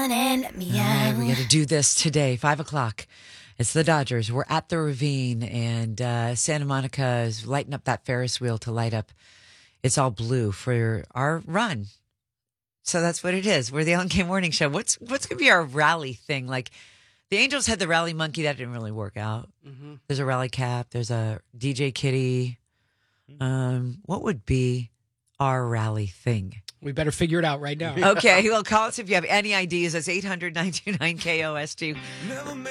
right, we got to do this today, 5 o'clock. It's the Dodgers. We're at the Ravine, and Santa Monica is lighting up that Ferris wheel to light up. It's all blue for our run. So that's what it is. We're the Ellen K Morning Show. What's going to be our rally thing? Like, the Angels had the rally monkey. That didn't really work out. Mm-hmm. There's a rally cap. There's a DJ Kitty. What would be our rally thing? We better figure it out right now. Okay, well, call us if you have any ideas. That's 800-929-KOST.